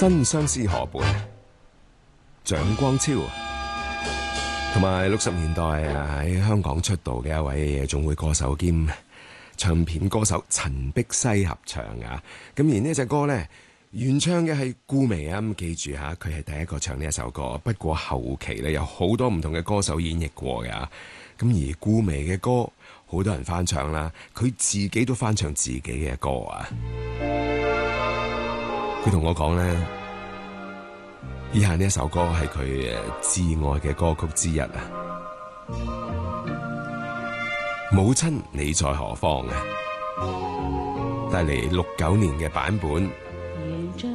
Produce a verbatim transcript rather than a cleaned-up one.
新相思河畔，蔣光超，同埋六十年代啊喺香港出道嘅一位夜總會歌手兼唱片歌手陳碧茜合唱啊。咁而呢隻歌呢，原唱嘅係顧媚啊，咁記住吓，佢係第一個唱呢一首歌。不過後期呢，有好多唔同嘅歌手演繹過嘅。咁而顧媚嘅歌，好多人翻唱啦，佢自己都翻唱自己嘅歌啊。佢同我講呢，以下呢一首歌係佢至愛嘅歌曲之一啊。母親你在何方啊？帶嚟六九年嘅版本。